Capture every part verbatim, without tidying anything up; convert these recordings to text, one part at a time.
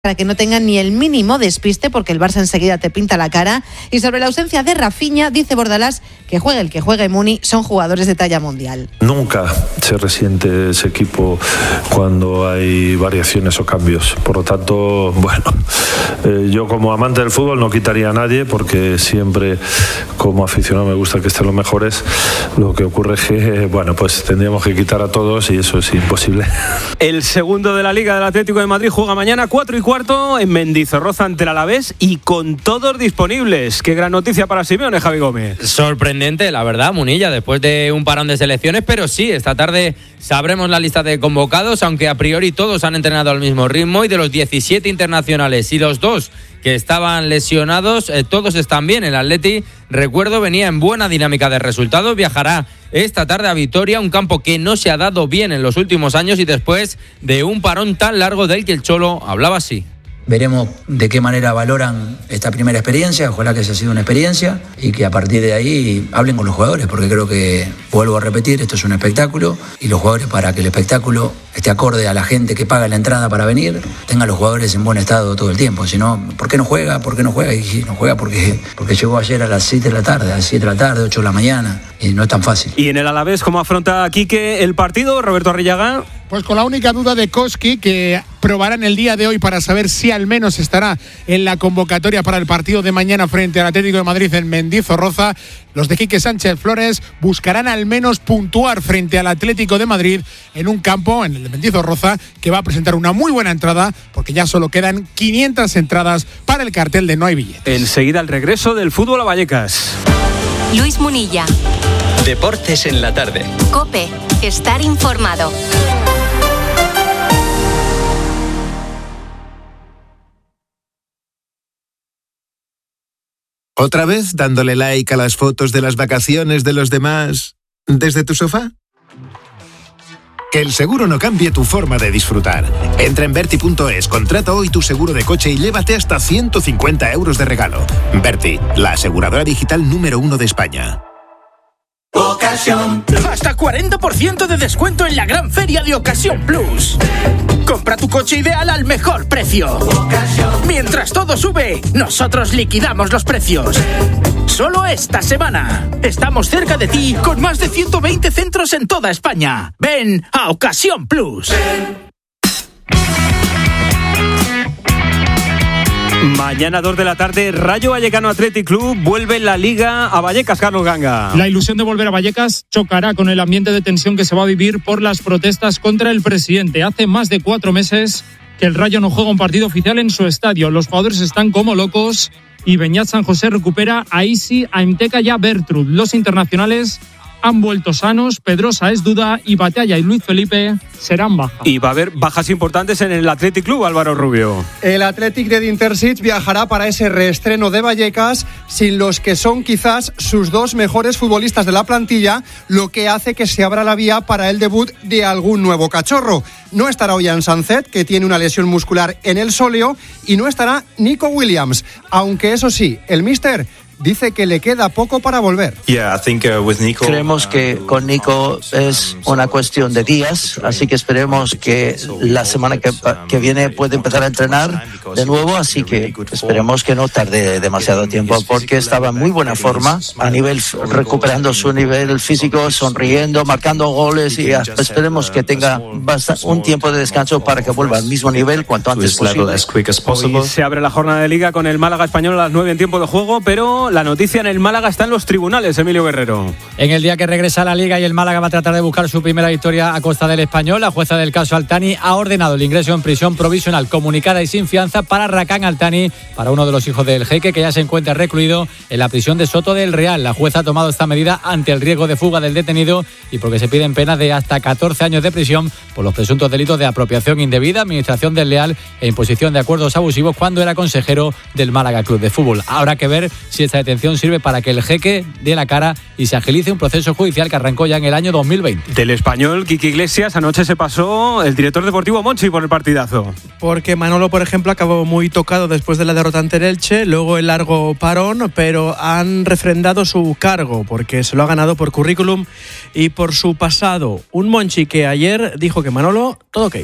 para que no tengan ni el mínimo despiste, porque el Barça enseguida te pinta la cara. Y sobre la ausencia de Rafinha, dice Bordalás que juegue el que juegue Muni, son jugadores de talla mundial. Nunca se resiente ese equipo cuando hay variaciones o cambios. Por lo tanto, bueno, eh, yo como amante del fútbol no quitaría a nadie, porque siempre como aficionado me gusta que estén los mejores. Lo que ocurre es que, bueno, pues tendríamos que quitar a todos y eso es imposible. El segundo de la Liga del Atlético de Madrid juega mañana cuatro y cuarto en Mendizorroza ante el Alavés y con todos disponibles. Qué gran noticia para Simeone, Javi Gómez. Sorprendente, la verdad, Munilla, después de un parón de selecciones, pero sí, esta tarde sabremos la lista de convocados, aunque a priori todos han entrenado al mismo ritmo, y de los diecisiete internacionales y los dos que estaban lesionados, eh, todos están bien. El Atleti, recuerdo, venía en buena dinámica de resultados, viajará esta tarde a Vitoria, un campo que no se ha dado bien en los últimos años y después de un parón tan largo del que el Cholo hablaba así. Veremos de qué manera valoran esta primera experiencia, ojalá que haya sido una experiencia y que a partir de ahí hablen con los jugadores, porque creo que, vuelvo a repetir, esto es un espectáculo y los jugadores, para que el espectáculo esté acorde a la gente que paga la entrada para venir, tengan los jugadores en buen estado todo el tiempo. Si no, ¿por qué no juega? ¿Por qué no juega? Y si no juega porque, porque llegó ayer a las siete de la tarde, a las siete de la tarde, ocho de la mañana, y no es tan fácil. Y en el Alavés, ¿cómo afronta Quique el partido, Roberto Arrillaga? Pues con la única duda de Koski, que probarán el día de hoy para saber si al menos estará en la convocatoria para el partido de mañana frente al Atlético de Madrid en Mendizorroza. Los de Quique Sánchez Flores buscarán al menos puntuar frente al Atlético de Madrid en un campo, en el de Mendizorroza, que va a presentar una muy buena entrada, porque ya solo quedan quinientas entradas para el cartel de No hay billetes. Enseguida el regreso del fútbol a Vallecas. Luis Munilla. Deportes en la tarde. COPE. Estar informado. ¿Otra vez dándole like a las fotos de las vacaciones de los demás desde tu sofá? Que el seguro no cambie tu forma de disfrutar. Entra en Berti punto es, contrata hoy tu seguro de coche y llévate hasta ciento cincuenta euros de regalo. Berti, la aseguradora digital número uno de España. Ocasión. Hasta cuarenta por ciento de descuento en la gran feria de Ocasión Plus. Compra tu coche ideal al mejor precio. Ocasión. Mientras todo sube, nosotros liquidamos los precios. Solo esta semana. Estamos cerca de ti con más de ciento veinte centros en toda España. Ven a Ocasión Plus. Ven. Mañana dos de la tarde, Rayo Vallecano Athletic Club vuelve la Liga a Vallecas, Carlos Ganga. La ilusión de volver a Vallecas chocará con el ambiente de tensión que se va a vivir por las protestas contra el presidente. Hace más de cuatro meses que el Rayo no juega un partido oficial en su estadio. Los jugadores están como locos y Beñat San José recupera a Isi, a Imteca y a Bertrud. Los internacionales han vuelto sanos, Pedrosa es duda y Batalla y Luis Felipe serán bajas. Y va a haber bajas importantes en el Athletic Club, Álvaro Rubio. El Athletic de Dintersic viajará para ese reestreno de Vallecas sin los que son quizás sus dos mejores futbolistas de la plantilla, lo que hace que se abra la vía para el debut de algún nuevo cachorro. No estará Ollán Sanzet, que tiene una lesión muscular en el sóleo, y no estará Nico Williams, aunque eso sí, el míster dice que le queda poco para volver. Yeah, I think, uh, with Nico, Creemos que con Nico es una cuestión de días, así que esperemos que la semana que, que viene puede empezar a entrenar de nuevo, así que esperemos que no tarde demasiado tiempo, porque estaba en muy buena forma, a nivel recuperando su nivel físico, sonriendo, marcando goles, y esperemos que tenga un tiempo de descanso para que vuelva al mismo nivel cuanto antes posible. Hoy se abre la jornada de Liga con el Málaga Español a las nueve en tiempo de juego, pero la noticia en el Málaga está en los tribunales, Emilio Guerrero. En el día que regresa a la Liga y el Málaga va a tratar de buscar su primera victoria a costa del Español, la jueza del caso Altani ha ordenado el ingreso en prisión provisional comunicada y sin fianza para Rakan Altani, para uno de los hijos del jeque, que ya se encuentra recluido en la prisión de Soto del Real. La jueza ha tomado esta medida ante el riesgo de fuga del detenido y porque se piden penas de hasta catorce años de prisión por los presuntos delitos de apropiación indebida, administración desleal e imposición de acuerdos abusivos cuando era consejero del Málaga Club de Fútbol. Habrá que ver si esta detención sirve para que el jeque dé la cara y se agilice un proceso judicial que arrancó ya en el año dos mil veinte. Del Español, Quique Iglesias, anoche se pasó el director deportivo Monchi por el partidazo. Porque Manolo, por ejemplo, acabó muy tocado después de la derrota ante el Elche, luego el largo parón, pero han refrendado su cargo porque se lo ha ganado por currículum y por su pasado. Un Monchi que ayer dijo que Manolo, todo ok.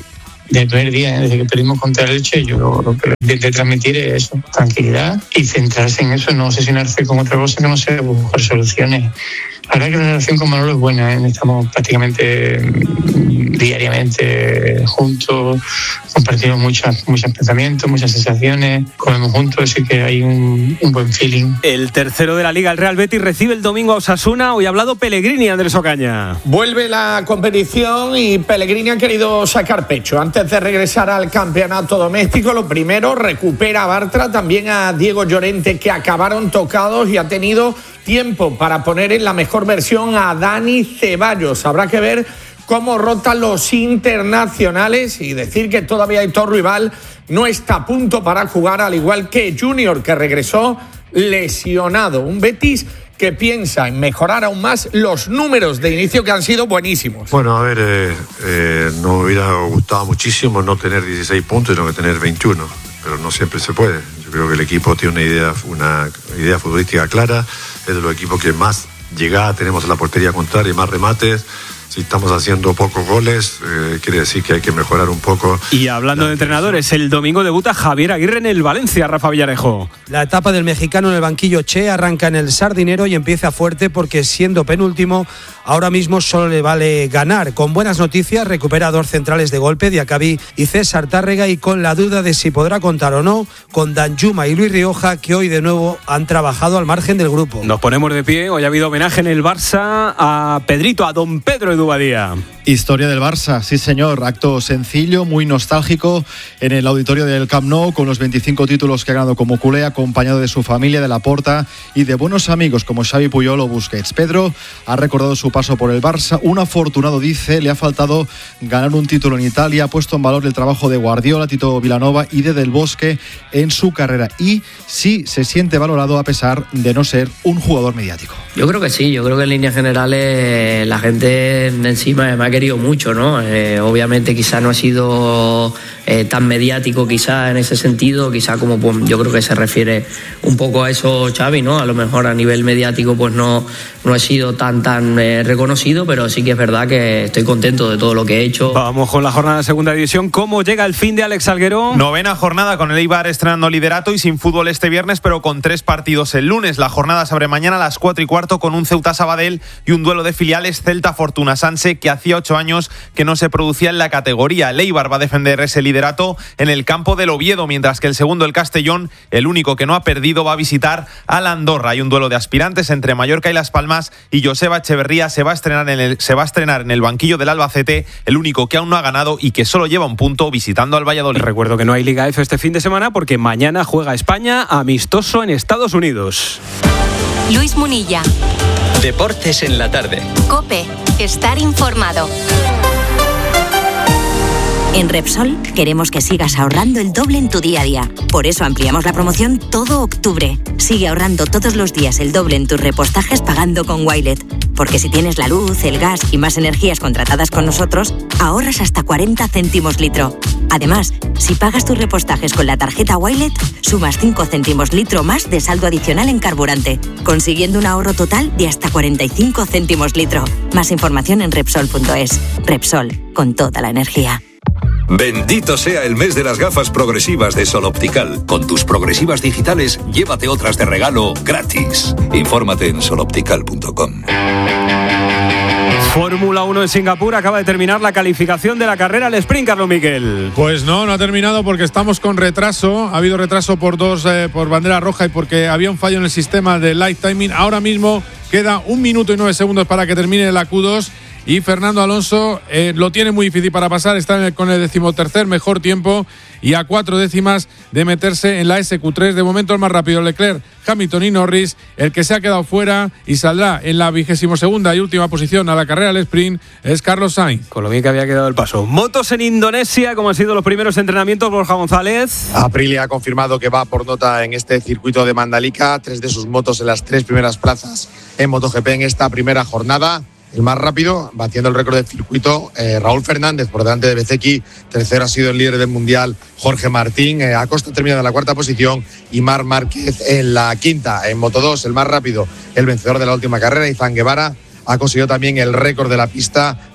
desde el primer día, ¿eh? Desde que perdimos contra el Elche, yo lo, lo que intenté transmitir es eso, tranquilidad y centrarse en eso, no obsesionarse con otra cosa que no sea buscar soluciones. La verdad que la relación con Manolo es buena, ¿eh? Estamos prácticamente diariamente juntos, compartimos muchos muchos pensamientos, muchas sensaciones, comemos juntos, así que hay un, un buen feeling. El tercero de la Liga, el Real Betis, recibe el domingo a Osasuna. Hoy ha hablado Pellegrini, Andrés Ocaña. Vuelve la competición y Pellegrini ha querido sacar pecho. Antes de regresar al campeonato doméstico, lo primero, recupera a Bartra, también a Diego Llorente, que acabaron tocados, y ha tenido tiempo para poner en la mejor versión a Dani Ceballos. Habrá que ver cómo rotan los internacionales y decir que todavía Aitor Rival no está a punto para jugar, al igual que Junior, que regresó lesionado. Un Betis que piensa en mejorar aún más los números de inicio, que han sido buenísimos. Bueno, a ver, eh, eh, nos hubiera gustado muchísimo no tener dieciséis puntos, sino que tener veintiuno, pero no siempre se puede. Yo creo que el equipo tiene una idea, una idea futbolística clara, es de los equipos que más llegada tenemos a la portería contraria y más remates. Si estamos haciendo pocos goles, eh, quiere decir que hay que mejorar un poco. Y hablando de entrenadores, el domingo debuta Javier Aguirre en el Valencia, Rafa Villarejo. La etapa del mexicano en el banquillo Che arranca en el Sardinero y empieza fuerte, porque siendo penúltimo, ahora mismo solo le vale ganar. Con buenas noticias, recupera dos centrales de golpe, Diacabí y César Tárrega, y con la duda de si podrá contar o no con Danjuma y Luis Rioja, que hoy de nuevo han trabajado al margen del grupo. Nos ponemos de pie. Hoy ha habido homenaje en el Barça a Pedrito, a don Pedro Edu Badía. Historia del Barça, sí señor, acto sencillo, muy nostálgico en el auditorio del Camp Nou, con los veinticinco títulos que ha ganado como culé, acompañado de su familia, de Laporta y de buenos amigos como Xavi, Puyol o Busquets. Pedro ha recordado su paso por el Barça, un afortunado, dice, le ha faltado ganar un título en Italia, ha puesto en valor el trabajo de Guardiola, Tito Vilanova y de Del Bosque en su carrera, y sí se siente valorado a pesar de no ser un jugador mediático. Yo creo que sí, yo creo que en líneas generales la gente encima me ha querido mucho, ¿no? Eh, obviamente quizá no ha sido eh, tan mediático quizá en ese sentido, quizá como pues, yo creo que se refiere un poco a eso Xavi, ¿no? A lo mejor a nivel mediático pues no, no he sido tan tan eh, reconocido, pero sí que es verdad que estoy contento de todo lo que he hecho. Vamos con la jornada de segunda división. ¿Cómo llega el fin de Alex Salguero? Novena jornada con el Eibar estrenando liderato y sin fútbol este viernes, pero con tres partidos el lunes. La jornada se abre mañana a las cuatro y cuarto con un Ceuta Sabadell y un duelo de filiales Celta Fortuna Sanse, que hacía ocho años que no se producía en la categoría. El Eibar va a defender ese liderato en el campo del Oviedo, mientras que el segundo, el Castellón, el único que no ha perdido, va a visitar a la Andorra. Hay un duelo de aspirantes entre Mallorca y Las Palmas, y Joseba Echeverría se va a estrenar en el, se va a estrenar en el banquillo del Albacete, el único que aún no ha ganado y que solo lleva un punto, visitando al Valladolid. Recuerdo que no hay Liga F este fin de semana porque mañana juega España amistoso en Estados Unidos. Luis Munilla. Deportes en la tarde. COPE. Estar informado. En Repsol queremos que sigas ahorrando el doble en tu día a día. Por eso ampliamos la promoción todo octubre. Sigue ahorrando todos los días el doble en tus repostajes pagando con Wilet. Porque si tienes la luz, el gas y más energías contratadas con nosotros, ahorras hasta cuarenta céntimos litro. Además, si pagas tus repostajes con la tarjeta Wilet, sumas cinco céntimos litro más de saldo adicional en carburante, consiguiendo un ahorro total de hasta cuarenta y cinco céntimos litro. Más información en Repsol punto es. Repsol, con toda la energía. Bendito sea el mes de las gafas progresivas de Sol Optical. Con tus progresivas digitales, llévate otras de regalo gratis. Infórmate en sol optical punto com. Fórmula uno en Singapur, acaba de terminar la calificación de la carrera al sprint, Carlos Miquel. Pues no, no ha terminado porque estamos con retraso. Ha habido retraso por dos, eh, por bandera roja y porque había un fallo en el sistema de light timing. Ahora mismo queda un minuto y nueve segundos para que termine la Q dos. Y Fernando Alonso eh, lo tiene muy difícil para pasar, está en el, con el decimotercer mejor tiempo y a cuatro décimas de meterse en la S Q tres. De momento el más rápido, Leclerc, Hamilton y Norris. El que se ha quedado fuera y saldrá en la vigésimo segunda y última posición a la carrera del sprint es Carlos Sainz. Con lo bien que había quedado el paso. Motos en Indonesia, como han sido los primeros entrenamientos, Borja González. Aprilia ha confirmado que va por nota en este circuito de Mandalika, tres de sus motos en las tres primeras plazas en MotoGP en esta primera jornada. El más rápido, batiendo el récord del circuito, eh, Raúl Fernández por delante de Bezzecchi. Tercero ha sido el líder del mundial, Jorge Martín. Eh, Acosta termina en la cuarta posición y Marc Márquez en la quinta. En Moto dos, el más rápido, el vencedor de la última carrera, Izan Guevara, ha conseguido también el récord de la pista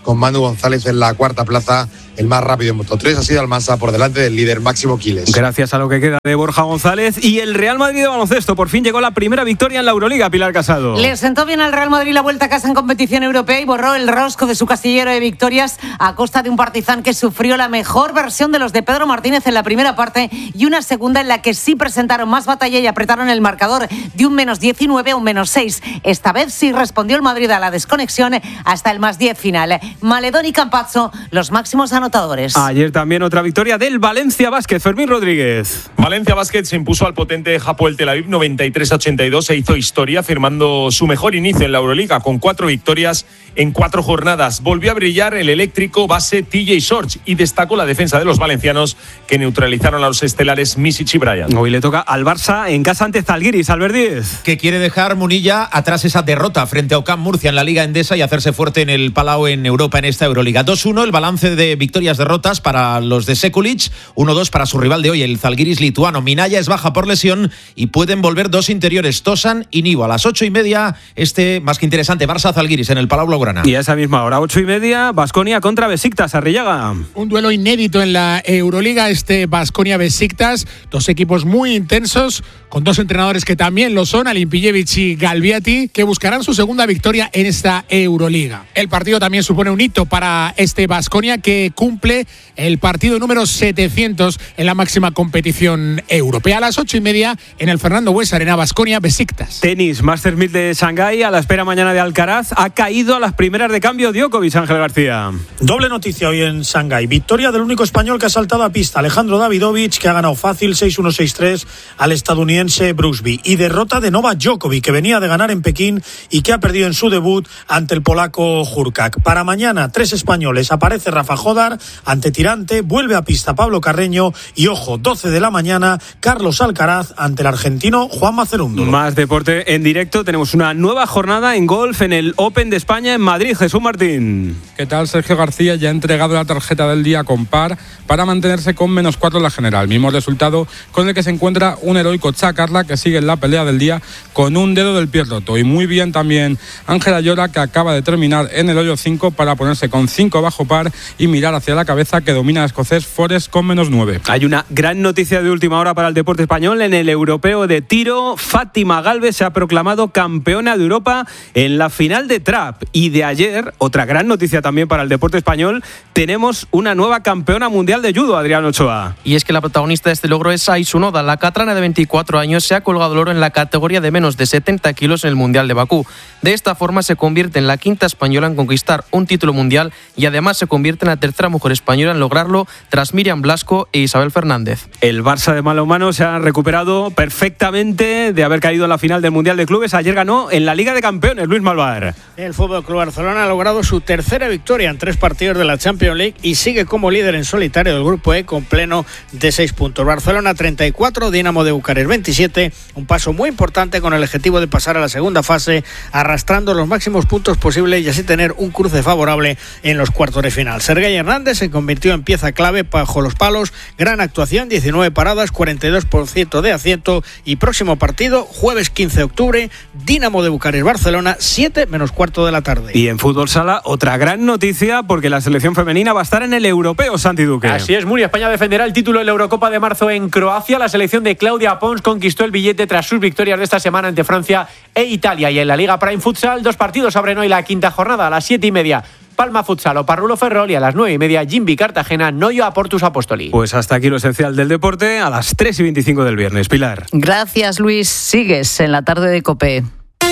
con Manu González en la cuarta plaza, el más rápido en Moto tres. Ha sido Almansa por delante del líder Máximo Quiles. Gracias a lo que queda de Borja González. Y el Real Madrid de baloncesto por fin llegó a la primera victoria en la Euroliga. Pilar Casado. Le sentó bien al Real Madrid la vuelta a casa en competición europea y borró el rosco de su casillero de victorias a costa de un Partizan que sufrió la mejor versión de los de Pedro Martínez en la primera parte y una segunda en la que sí presentaron más batalla y apretaron el marcador de un menos diecinueve a un menos seis. Esta vez sí respondió el Madrid a la desconexión hasta el más diez final. Maledón y Campazzo, los máximos anotadores. Ayer también otra victoria del Valencia Basket. Fermín Rodríguez. Valencia Basket se impuso al potente Hapoel Tel Aviv noventa y tres a ochenta y dos e hizo historia firmando su mejor inicio en la Euroliga con cuatro victorias en cuatro jornadas. Volvió a brillar el eléctrico base T J Shorts y destacó la defensa de los valencianos que neutralizaron a los estelares Misic y Bryant. Hoy le toca al Barça en casa ante Zalgiris. Albert Díez. Que quiere dejar Munilla atrás esa derrota frente a Ocam Murcia en la Liga Endesa y hacerse fuerte en el Palau en Europa en esta Euroliga. dos uno el balance de victorias-derrotas para los de Sekulic, uno dos para su rival de hoy, el Zalgiris lituano. Minaya es baja por lesión y pueden volver dos interiores, Tosan y Nivo. A las ocho y media, este más que interesante Barça-Zalgiris en el Palau Blaugrana. Y a esa misma hora, ocho y media, Baskonia contra Besiktas, Arrillaga. Un duelo inédito en la Euroliga, este Baskonia-Besiktas. Dos equipos muy intensos, con dos entrenadores que también lo son, Alimpijevic y Galviati, que buscarán su segunda victoria en esta Euroliga. El partido también supone un hito para este Baskonia, que cumple el partido número setecientos en la máxima competición europea. A las ocho y media, en el Fernando Buesa Arena, Baskonia-Besiktas. Tenis, Masters mil de Shanghái, a la espera mañana de Alcaraz. Ha caído a las primeras de cambio Djokovic, Ángel García. Doble noticia hoy en Shanghái. Victoria del único español que ha saltado a pista, Alejandro Davidovich, que ha ganado fácil seis uno seis tres al estadounidense Brooksby. Y derrota de Novak Djokovic, que venía de ganar en Pekín y que ha perdido en su debut ante el polaco Hurkacz. Para mañana, tres españoles. Aparece Rafa Jodar ante Tirante, vuelve a pista Pablo Carreño y, ojo, doce de la mañana, Carlos Alcaraz ante el argentino Juan Macerúndolo. Más deporte en directo. Tenemos una nueva jornada en golf en el Open de España en Madrid. Jesús Martín. ¿Qué tal? Sergio García ya ha entregado la tarjeta del día con par para mantenerse con menos cuatro en la general. Mismo resultado con el que se encuentra un heroico Chacarla, que sigue en la pelea del día con un dedo del pie roto. Y muy bien también Ángela Llora, que acaba de terminar en el hoyo cinco para ponerse con cinco bajo par y mirar hacia la cabeza, que domina el escocés Forest con menos nueve. Hay una gran noticia de última hora para el deporte español. En el europeo de tiro, Fátima Galvez se ha proclamado campeona de Europa en la final de trap. Y de ayer, otra gran noticia también para el deporte español, tenemos una nueva campeona mundial de judo, Adrián Ochoa. Y es que la protagonista de este logro es Ai Sunoda. La catrana de veinticuatro años se ha colgado el oro en la categoría de menos de setenta kilos en el Mundial de Bakú. De esta forma se convierte en la quinta española en conquistar un título mundial y además se convierte en la tercera mujer española en lograrlo tras Miriam Blasco e Isabel Fernández. El Barça de Malomano se ha recuperado perfectamente de haber caído en la final del Mundial de Clubes. Ayer ganó en la Liga de Campeones, Luis Malvar. El F C Barcelona ha logrado su tercera victoria en tres partidos de la Champions League y sigue como líder en solitario del Grupo E con pleno de seis puntos. Barcelona treinta y cuatro, Dinamo de Bucarest veintisiete, un paso muy importante con el objetivo de pasar a la segunda fase arrastrando los máximos puntos posibles y así tener un cruce favorable en los cuartos de final. Sergei Hernández se convirtió en pieza clave bajo los palos, gran actuación, diecinueve paradas, cuarenta y dos por ciento de acierto y próximo partido, jueves quince de octubre, Dinamo de Bucarest Barcelona, siete menos cuarto de la tarde. Y en fútbol sala, otra gran noticia porque la selección femenina va a estar en el europeo, Santi Duque. Así es, Muni, España defenderá el título de la Eurocopa de marzo en Croacia. La selección de Claudia Pons conquistó el billete tras sus victorias de esta semana ante Francia e Italia. Y en la Liga Prime Futsal, dos partidos abren hoy la quinta jornada a las siete y media. Palma Futsal o Parrulo Ferrol y a las nueve y media Jimbi Cartagena, Noyo a Portus Apostoli. Pues hasta aquí lo esencial del deporte a las tres y veinticinco del viernes. Pilar. Gracias, Luis. Sigues en la tarde de COPE.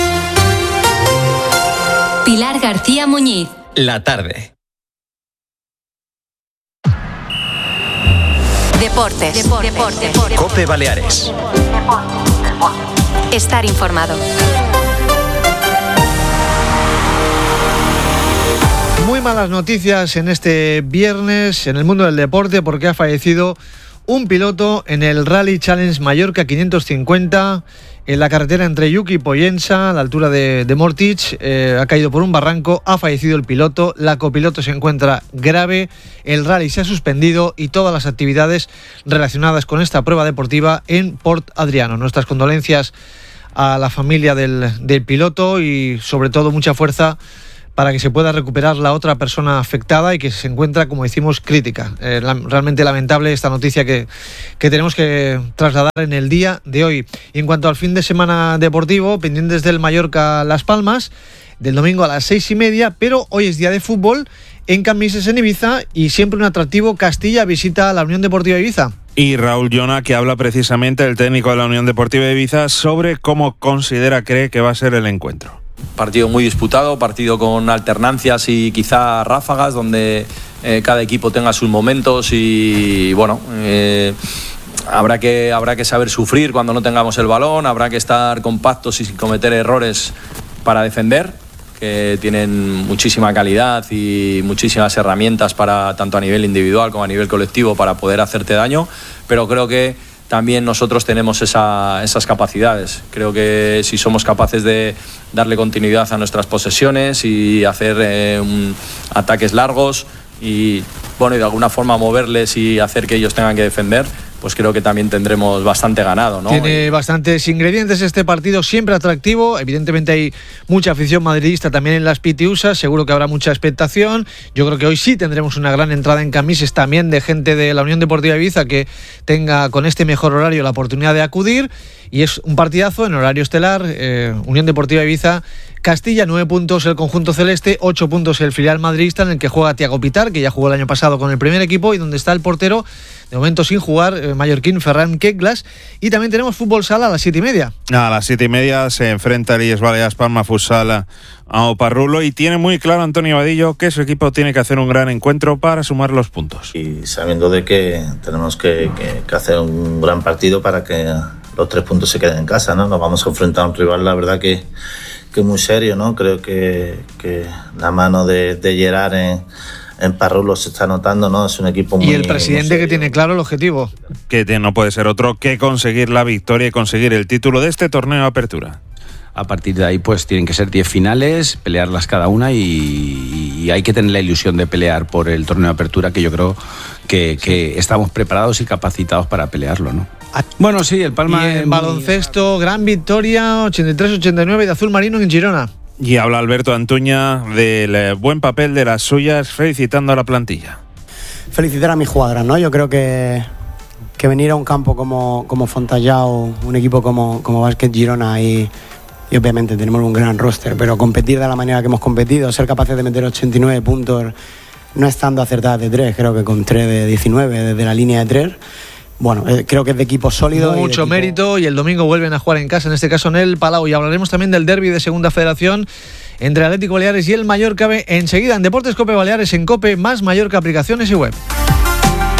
Pilar García Muñiz. La tarde. Deportes. Deportes. Deportes. Deportes. COPE Baleares. Estar informado. Muy malas noticias en este viernes en el mundo del deporte porque ha fallecido un piloto en el Rally Challenge Mallorca quinientos cincuenta en la carretera entre Yuki y Pollensa, a la altura de, de Mortich. Eh, ha caído por un barranco, ha fallecido el piloto, la copiloto se encuentra grave, el rally se ha suspendido y todas las actividades relacionadas con esta prueba deportiva en Port Adriano. Nuestras condolencias a la familia del, del piloto y sobre todo mucha fuerza para que se pueda recuperar la otra persona afectada y que se encuentra, como decimos, crítica. Eh, la, realmente lamentable esta noticia que, que tenemos que trasladar en el día de hoy. Y en cuanto al fin de semana deportivo, pendientes del Mallorca Las Palmas, del domingo a las seis y media, pero hoy es día de fútbol en Cambises en Ibiza y siempre un atractivo. Castilla visita a la Unión Deportiva Ibiza. Y Raúl Llona, que habla precisamente, el técnico de la Unión Deportiva Ibiza, sobre cómo considera, cree que va a ser el encuentro. Partido muy disputado, partido con alternancias y quizá ráfagas, donde eh, cada equipo tenga sus momentos y bueno, eh, habrá que, habrá que saber sufrir cuando no tengamos el balón, habrá que estar compactos y sin cometer errores para defender, que tienen muchísima calidad y muchísimas herramientas para tanto a nivel individual como a nivel colectivo para poder hacerte daño, pero creo que también nosotros tenemos esa, esas capacidades. Creo que si somos capaces de darle continuidad a nuestras posesiones y hacer eh, un, ataques largos y, bueno, y de alguna forma moverles y hacer que ellos tengan que defender, pues creo que también tendremos bastante ganado, ¿no? Tiene bastantes ingredientes este partido, siempre atractivo. Evidentemente hay mucha afición madridista también en las Pitiusas, seguro que habrá mucha expectación. Yo creo que hoy sí tendremos una gran entrada en Cambises también de gente de la Unión Deportiva Ibiza que tenga con este mejor horario la oportunidad de acudir. Y es un partidazo en horario estelar, eh, Unión Deportiva Ibiza Castilla, nueve puntos el conjunto celeste, ocho puntos el filial madridista, en el que juega Thiago Pitar, que ya jugó el año pasado con el primer equipo, y donde está el portero, de momento sin jugar, eh, mallorquín Ferran Keklas. Y también tenemos fútbol sala a las siete y media. A las siete y media se enfrenta el I E S Baleares Palma Futsal a Oparrulo, y tiene muy claro Antonio Vadillo que su equipo tiene que hacer un gran encuentro para sumar los puntos. Y sabiendo de que tenemos que, que, que hacer un gran partido para que los tres puntos se queden en casa, ¿no? Nos vamos a enfrentar a un rival, la verdad que que muy serio, ¿no? Creo que, que la mano de, de Gerard en, en Parrulo se está notando, ¿no? Es un equipo muy... Y el presidente que tiene claro el objetivo. Que no puede ser otro que conseguir la victoria y conseguir el título de este torneo de apertura. A partir de ahí pues tienen que ser diez finales, pelearlas cada una, y, y hay que tener la ilusión de pelear por el torneo de apertura, que yo creo que, que estamos preparados y capacitados para pelearlo, ¿no? Bueno, sí, el Palma... Y en baloncesto, gran victoria, ochenta y tres ochenta y nueve de Azul Marino en Girona. Y habla Alberto Antuña del buen papel de las suyas, felicitando a la plantilla. Felicitar a mis jugadoras, ¿no? Yo creo que, que venir a un campo como, como Fontallao, un equipo como, como Básquet Girona, y, y obviamente tenemos un gran roster, pero competir de la manera que hemos competido, ser capaces de meter ochenta y nueve puntos, no estando acertadas de tres, creo que con tres de diecinueve desde la línea de tres. Bueno, eh, creo que es de equipo sólido. Mucho equipo... mérito, y el domingo vuelven a jugar en casa, en este caso en el Palau. Y hablaremos también del derbi de Segunda Federación entre Atlético Baleares y el Mallorca B enseguida en Deportes COPE Baleares, en COPE más Mallorca, aplicaciones y web.